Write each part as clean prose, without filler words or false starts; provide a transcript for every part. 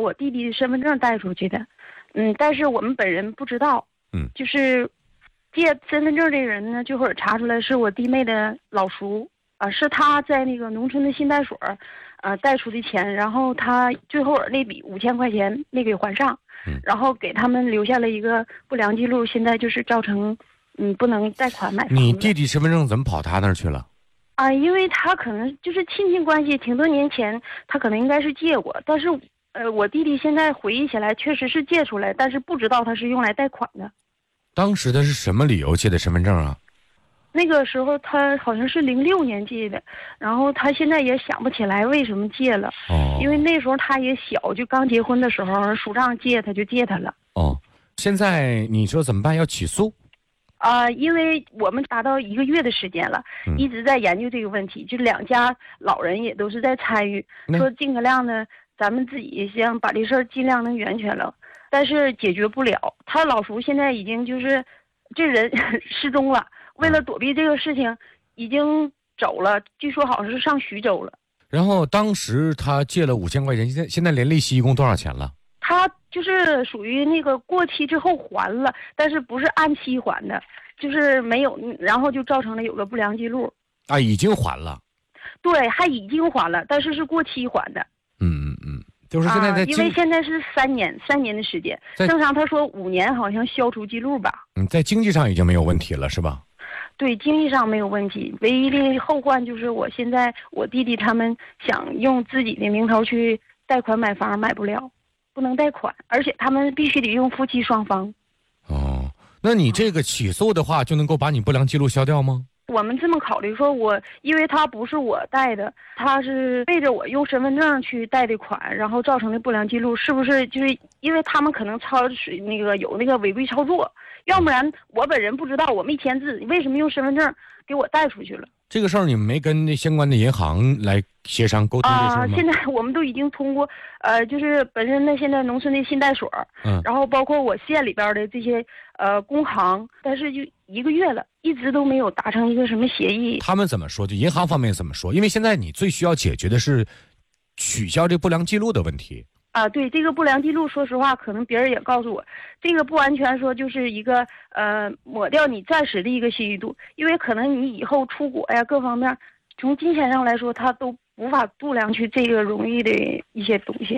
我弟弟的身份证带出去的，但是我们本人不知道，就是借身份证这个人呢，最后查出来是我弟妹的老叔是他在那个农村的信贷所贷出的钱，然后他最后那笔5000块钱没给还上，然后给他们留下了一个不良记录，现在就是造成不能贷款买房子。 你弟弟身份证怎么跑他那儿去了？ 因为他可能就是亲戚关系，挺多年前他可能应该是借过，但是我弟弟现在回忆起来确实是借出来，但是不知道他是用来贷款的。 当时他是什么理由借的身份证啊？ 那个时候他好像是06年借的，然后他现在也想不起来为什么借了。因为那时候他也小，就刚结婚的时候属账借他就借他了。 现在你说怎么办？要起诉？ 因为我们达到1个月的时间了，一直在研究这个问题，就2家老人也都是在参与，说尽可量的咱们自己想把这事儿尽量能圆全了，但是解决不了。他老叔现在已经就是这人失踪了，为了躲避这个事情已经走了，据说好像是上徐州了。 然后当时他借了5000块钱，现在连利息一共多少钱了？ 他就是属于那个过期之后还了，但是不是按期还的，就是没有，然后就造成了有个不良记录。 已经还了。 对，还已经还了，但是是过期还的。 就是现在因为现在是3年的时间，正常他说5年好像消除记录吧。 在经济上已经没有问题了，是吧？ 对，经济上没有问题，唯一的后患就是我现在我弟弟他们想用自己的名头去贷款买房，买不了。不能贷款，而且他们必须得用夫妻双方。 那你这个起诉的话，就能够把你不良记录消掉吗？ 我们这么考虑，说因为他不是我贷的，他是背着我用身份证去贷的款，然后造成的不良记录，是不是就是因为他们可能有那个违规操作，要不然我本人不知道，我没签字，你为什么用身份证给我贷出去了？ 这个事儿你们没跟那相关的银行来协商沟通这事儿吗？ 现在我们都已经通过，就是本身的现在农村的信贷所，然后包括我县里边的这些工行，但是就1个月了，一直都没有达成一个什么协议。 他们怎么说？就银行方面怎么说？因为现在你最需要解决的是取消这不良记录的问题。 对，这个不良记录，说实话，可能别人也告诉我，这个不完全说就是一个抹掉你暂时的一个信誉度，因为可能你以后出国呀，各方面从金钱上来说，他都无法度量去这个容易的一些东西。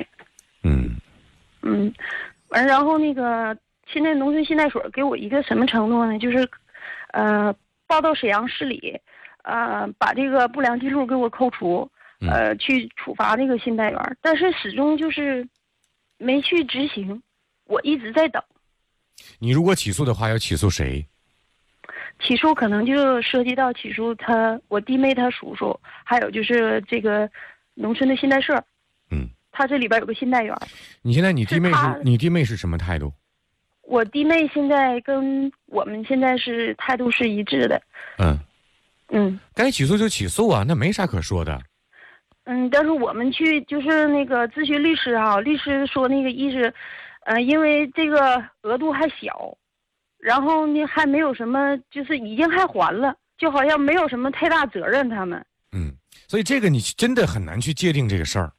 然后那个现在农村信贷所给我一个什么承诺呢？就是报到沈阳市里，把这个不良记录给我扣除。去处罚那个信贷员，但是始终就是没去执行，我一直在等。 你如果起诉的话，要起诉谁？ 起诉可能就涉及到起诉我弟妹他叔叔，还有就是这个农村的信贷社。他这里边有个信贷员。你现在你弟妹是什么态度？ 我弟妹现在跟我们现在是态度是一致的。 该起诉就起诉啊，那没啥可说的。 但是我们去就是那个咨询律师律师说那个意思，因为这个额度还小，然后呢还没有什么，就是已经还还了，就好像没有什么太大责任他们。 所以这个你真的很难去界定这个事儿。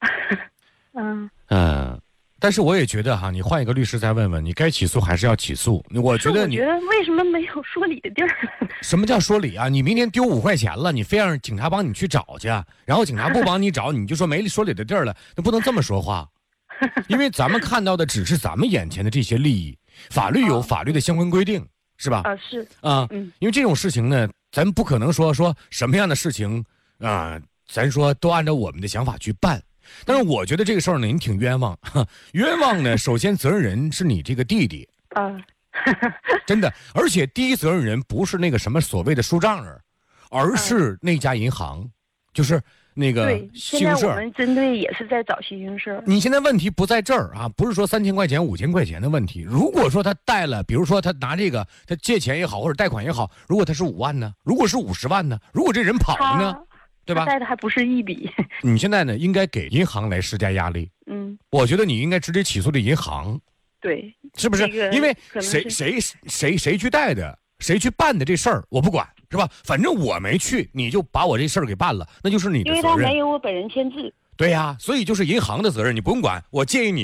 但是我也觉得你换一个律师再问问，你该起诉还是要起诉？我觉得为什么没有说理的地儿？ 什么叫说理啊？你明天丢5块钱了，你非让警察帮你去找去，然后警察不帮你找，你就说没说理的地儿了，那不能这么说话。因为咱们看到的只是咱们眼前的这些利益，法律有法律的相关规定，是吧？ 是因为这种事情呢，咱不可能说什么样的事情咱说都按照我们的想法去办。但是我觉得这个事儿呢，你挺冤枉，冤枉呢。首先，责任人是你这个弟弟，真的，而且第一责任人不是那个什么所谓的书账人，而是那家银行，就是那个信用社。 现在我们针对也是在找信用社。 你现在问题不在这儿不是说3000块钱、5000块钱的问题。如果说他贷了，比如说他拿这个，他借钱也好，或者贷款也好，如果他是5万呢？如果是50万呢？如果这人跑了呢？对吧？ 贷的还不是一笔。 你现在呢，应该给银行来施加压力。我觉得你应该直接起诉这银行。 对， 是不是？因为谁去贷的，谁去办的这事儿，我不管，是吧？反正我没去，你就把我这事儿给办了，那就是你的责任。 因为他没有我本人签字。 对呀，所以就是银行的责任，你不用管。我建议你。